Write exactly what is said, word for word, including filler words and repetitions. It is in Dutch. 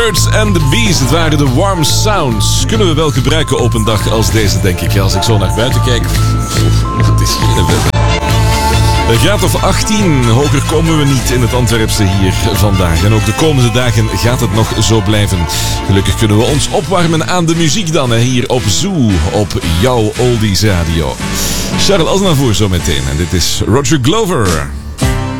Birds and the Bees, het waren de Warm Sounds. Kunnen we wel gebruiken op een dag als deze, denk ik. Als ik zo naar buiten kijk. Het is geen wetter. Een graad of achttien, hoger komen we niet in het Antwerpse hier vandaag. En ook de komende dagen gaat het nog zo blijven. Gelukkig kunnen we ons opwarmen aan de muziek dan, hè, hier op Zoo, op jouw Oldies Radio. Charles Aznavour zo meteen. En dit is Roger Glover.